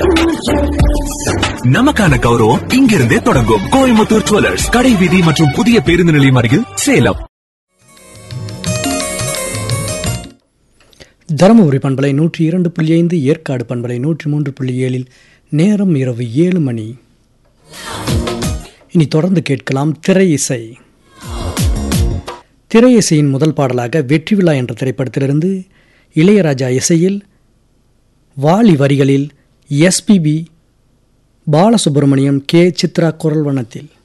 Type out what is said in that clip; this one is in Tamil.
நமக்கான கௌரவம் இங்கிருந்தே தொடங்கும். கோயம்புத்தூர் ஜுவல்லர்ஸ், கடை வீதி மற்றும் புதிய பேருந்து நிலையம் அருகில், சேலம். தருமபுரி பண்பலை 102.5, ஏற்காடு பண்பலை 103.7, நேரம் இரவு 7 மணி. இனி தொடர்ந்து கேட்கலாம் திரை இசை. திரை இசையின் முதல் பாடலாக வெற்றி விழா என்ற திரைப்படத்திலிருந்து இளையராஜா இசையில், வாலி வரிகளில், எஸ்பிபி பாலசுப்ரமணியம், கே. சித்ரா குரல் வண்ணத்தில்